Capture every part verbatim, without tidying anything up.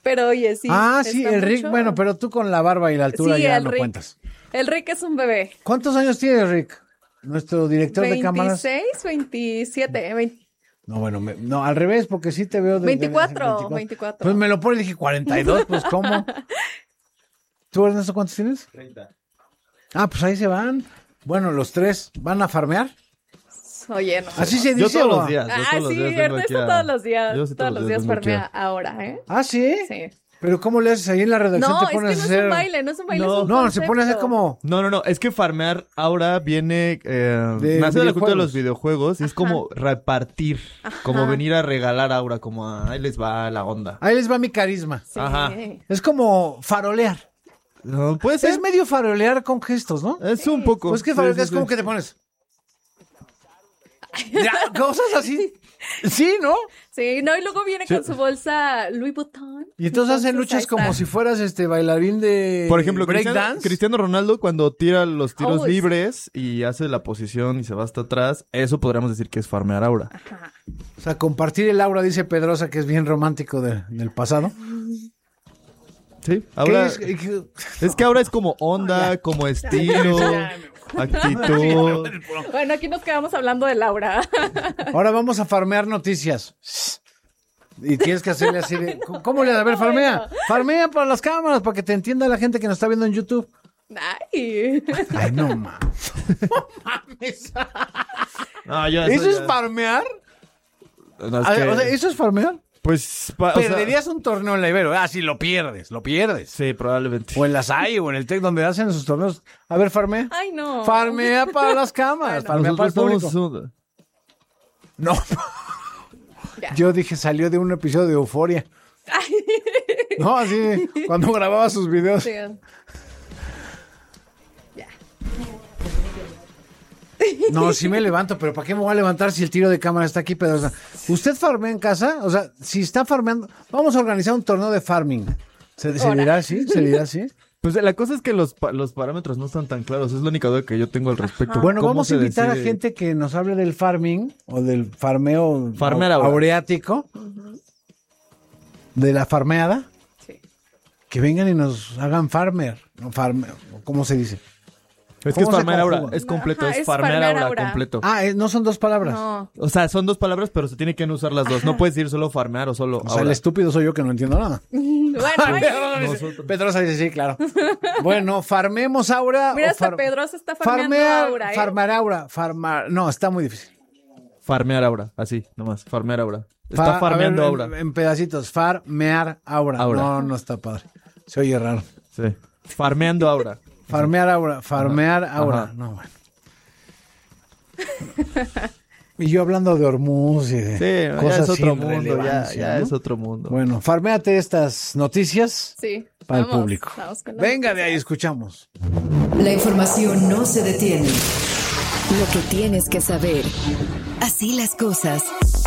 Pero oye, sí. Ah, sí, el Rick, mucho... bueno, pero tú con la barba y la altura sí, ya no Rick, cuentas. El Rick es un bebé. ¿Cuántos años tiene Rick? Nuestro director de cámaras. veintiséis, veintisiete, veinte. No, bueno, me, no, al revés, porque sí te veo... De, veinticuatro, de veinticuatro. veinticuatro. Pues me lo pone y dije cuarenta y dos, pues ¿cómo? ¿Tú, Ernesto, cuántos tienes? treinta. Ah, pues ahí se van. Bueno, los tres, ¿van a farmear? Oye, no. Así se dice. Yo todos ¿o? los días. Yo Ah, todos sí, los días vengo Ernesto aquí a- todos los días, Yo sí todos los días vengo aquí farmea a- ahora, ¿eh? ¿Ah, sí? Sí. Pero ¿cómo le haces ahí en la redacción? No, te es que no pones es a hacer... un baile, no es un baile, No. es un No, se pone a hacer concepto. como... No, no, no, es que farmear ahora viene, eh, De nace de la cultura de videojuegos. los videojuegos y es como repartir, como Ajá. venir a regalar aura, como a, ahí les va la onda. Ahí les va mi carisma. Sí. Ajá. Es como farolear. No, puede ser, Es medio farolear con gestos, ¿no? es un poco. Pues que Sí, farolear sí, es como sí. que te pones... Ya, cosas así. Sí, ¿no? Sí, no, y luego viene Sí. con su bolsa Louis Vuitton. Y entonces hacen luchas ahí como está. si fueras este bailarín de Por ejemplo, Cristiano, breakdance. Cristiano Ronaldo cuando tira los tiros Oh, sí. libres y hace la posición y se va hasta atrás, eso podríamos decir que es farmear aura. Ajá. O sea, compartir el aura, dice Pedrosa, que es bien romántico de- del pasado. Sí, ¿Qué ahora es? ¿Qué- es que ahora es como onda, como estilo, actitud. Bueno, aquí nos quedamos hablando de Laura. Ahora vamos a farmear noticias. Y tienes que hacerle así de... ¿Cómo le da? A ver, farmea. Farmea para las cámaras, para que te entienda la gente que nos está viendo en YouTube. Ay. Ay, no mames. No mames. No, yo ¿Eso es ya- farmear? no, es A ver, que- o sea, ¿eso es farmear? Pues, pa- o sea, Perderías un torneo en la Ibero. Ah, sí, lo pierdes, lo pierdes. sí, probablemente. O en la S A I o en el T E C donde hacen esos torneos. A ver, farmea. Ay, no. Farmea para las cámaras, farmea para el Nosotros público. estamos- No. Ya. Yo dije, salió de un episodio de Euforia. No, así, cuando grababa sus videos. Sí. No, sí me levanto, pero ¿para qué me voy a levantar si el tiro de cámara está aquí, Pedrosa? ¿Usted farmea en casa? O sea, si está farmeando, vamos a organizar un torneo de farming. ¿Se, se Ahora. dirá así? ¿Se dirá así? Pues la cosa es que los, pa- los parámetros no están tan claros. Es la única duda que yo tengo al respecto. Bueno, ¿Cómo vamos a se invitar a decide? gente que nos hable del farming o del farmeo Farmear au- ahora. aureático, de la farmeada, Sí. que vengan y nos hagan farmer, no farmer, ¿cómo se dice? Es que es ¿Cómo se farmear aura. conjuga? Es completo. Ajá, es es farmear farmear aura aura. completo. Ah, eh, no son dos palabras. No. O sea, son dos palabras, pero se tiene que usar las dos. No puedes decir solo farmear o solo O sea, el aura. estúpido soy yo que no entiendo nada. Bueno, ay, Pedrosa dice, sí, claro. Bueno, farmemos aura. mira, o hasta far- Pedrosa está farmeando farmear, Aura, ¿eh? farmar aura, farmar. No, está muy difícil. Farmear aura. Así, nomás. Farmear aura. Fa- Está a farmeando ver, aura. En, en pedacitos. Farmear aura. Aura. No, no está padre. Se oye raro. Sí. Farmeando aura. Farmear aura. Farmear Ajá. aura. Ajá. No, bueno. Y yo hablando de Hormuz y de Sí, ya cosas es otro sin mundo. Ya, relevancia, ya ¿no? es otro mundo. Bueno, farmeate estas noticias Sí. para el Vamos, público. vamos con las Venga de ahí, noticias. escuchamos. La información no se detiene. Lo que tienes que saber. Así las cosas.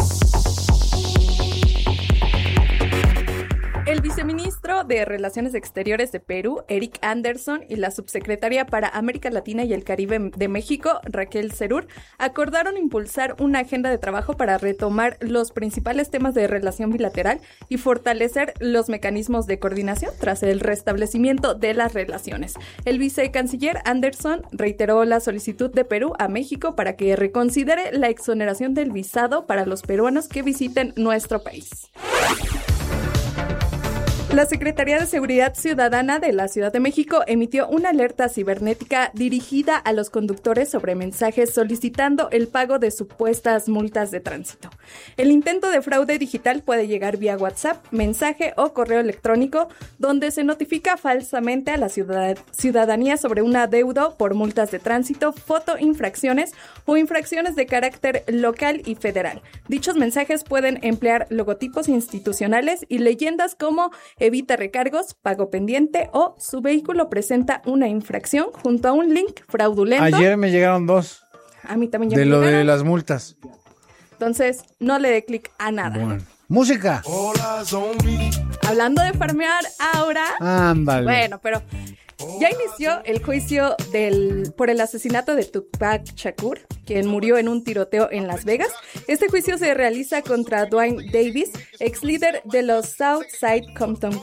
El viceministro de Relaciones Exteriores de Perú, Eric Anderson, y la subsecretaria para América Latina y el Caribe de México, Raquel Serur, acordaron impulsar una agenda de trabajo para retomar los principales temas de relación bilateral y fortalecer los mecanismos de coordinación tras el restablecimiento de las relaciones. El vicecanciller Anderson reiteró la solicitud de Perú a México para que reconsidere la exoneración del visado para los peruanos que visiten nuestro país. La Secretaría de Seguridad Ciudadana de la Ciudad de México emitió una alerta cibernética dirigida a los conductores sobre mensajes solicitando el pago de supuestas multas de tránsito. El intento de fraude digital puede llegar vía WhatsApp, mensaje o correo electrónico, donde se notifica falsamente a la ciudad- ciudadanía sobre un adeudo por multas de tránsito, fotoinfracciones o infracciones de carácter local y federal. Dichos mensajes pueden emplear logotipos institucionales y leyendas como evita recargos, pago pendiente o su vehículo presenta una infracción junto a un link fraudulento. Ayer me llegaron dos A mí también ya de me lo de llegaron. las multas. Entonces, no le dé clic a nada. Bueno. Música. Hablando de farmear ahora... Ándale. Bueno, pero ya inició el juicio del, por el asesinato de Tupac Shakur, quien murió en un tiroteo en Las Vegas. Este juicio se realiza contra Dwayne Davis, ex líder de los Southside Compton